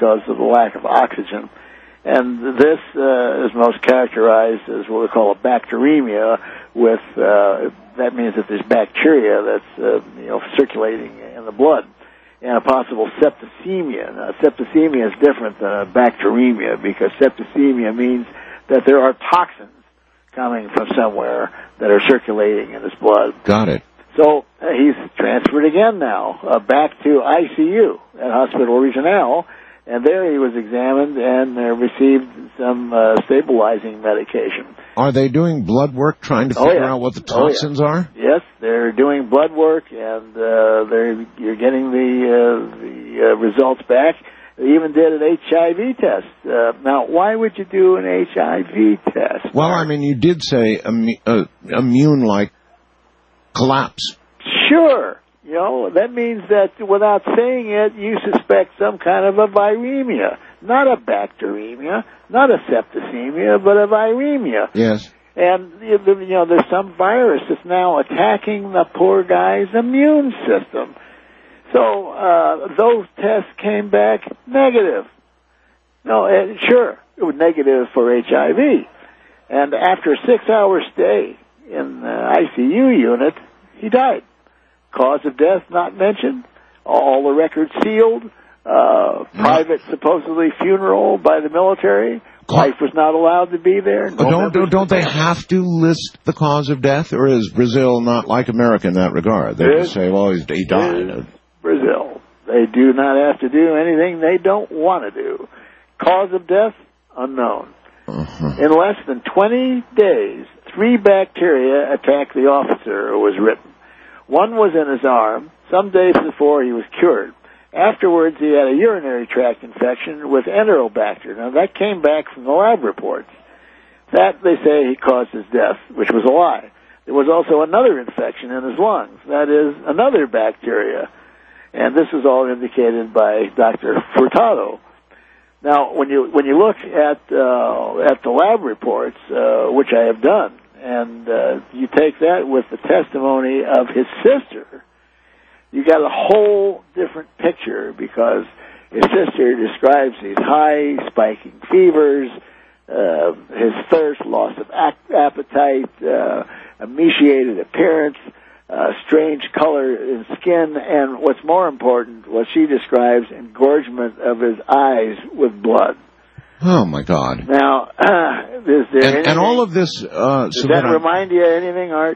because of the lack of oxygen. And this is most characterized as what we call a bacteremia, with that means that there's bacteria that's circulating in the blood, and a possible septicemia. Now, septicemia is different than a bacteremia, because septicemia means that there are toxins coming from somewhere that are circulating in his blood. Got it. So he's transferred again now, back to ICU at Hospital Regional, and there he was examined and received some stabilizing medication. Are they doing blood work, trying to figure out what the toxins are? Yes, they're doing blood work, and you're getting the results back. They even did an HIV test. Now, why would you do an HIV test? Well, I mean, you did say immune-like collapse. Sure. That means that without saying it, you suspect some kind of a viremia. Not a bacteremia, not a septicemia, but a viremia. Yes. And, there's some virus that's now attacking the poor guy's immune system. So those tests came back negative. No, sure, it was negative for HIV. And after a 6-hour stay in the ICU unit, he died. Cause of death not mentioned. All the records sealed. Private, supposedly, funeral by the military. Wife was not allowed to be there. Don't they have to list the cause of death, or is Brazil not like America in that regard? They just say, well, he died. Brazil. They do not have to do anything they don't want to do. Cause of death, unknown. In less than 20 days, 3 bacteria attacked the officer who was written. One was in his arm. Some days before, he was cured. Afterwards, he had a urinary tract infection with Enterobacter. Now, that came back from the lab reports. That, they say, he caused his death, which was a lie. There was also another infection in his lungs. That is, another bacteria. And this is all indicated by Dr. Furtado. Now, when you look at the lab reports, which I have done, and you take that with the testimony of his sister, you got a whole different picture, because his sister describes these high spiking fevers, his thirst, loss of appetite, emaciated appearance, strange color in skin, and what's more important, what she describes, engorgement of his eyes with blood. Oh, my God. Now, is there anything... And all of this... does that remind you of anything, Art?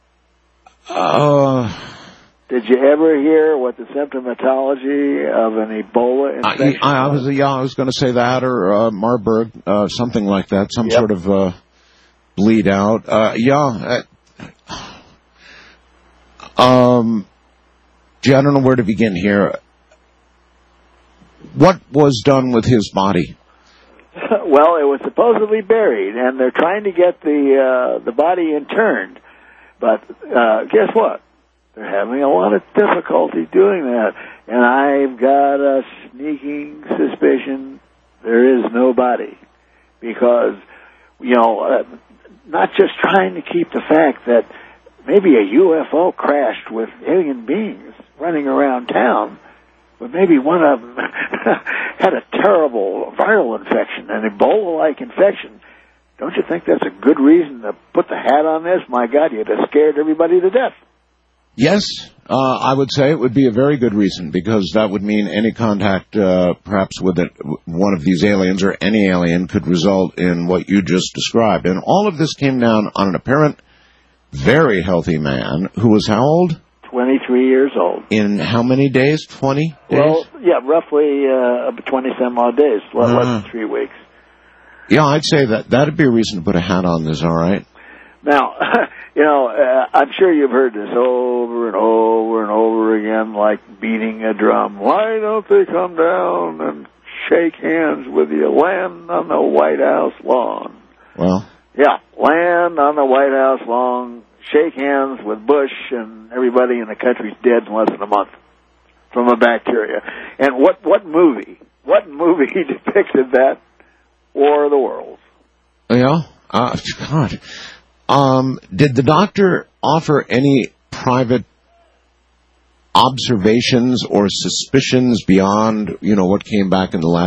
Did you ever hear what the symptomatology of an Ebola infection I was going to say that, or Marburg, something like that, some sort of bleed out. Gee, I don't know where to begin here. What was done with his body? Well, it was supposedly buried, and they're trying to get the body interned. But guess what? They're having a lot of difficulty doing that. And I've got a sneaking suspicion there is no body. Because, not just trying to keep the fact that maybe a UFO crashed with alien beings running around town, but maybe one of them had a terrible viral infection, an Ebola-like infection. Don't you think that's a good reason to put the hat on this? My God, you'd have scared everybody to death. Yes, I would say it would be a very good reason, because that would mean any contact, perhaps with one of these aliens or any alien, could result in what you just described. And all of this came down on an apparent, very healthy man who was how old? 23 years old. In how many days? 20 days? Well, yeah, roughly 20-some-odd days, less than 3 weeks. Yeah, I'd say that'd be a reason to put a hat on this, all right? Now, I'm sure you've heard this over and over and over again, like beating a drum. Why don't they come down and shake hands with you? Land on the White House lawn. Well. Yeah, land on the White House lawn, shake hands with Bush, and everybody in the country's dead in less than a month from a bacteria. And what movie depicted that? War of the Worlds. Yeah? God. Did the doctor offer any private observations or suspicions beyond, what came back in the lab?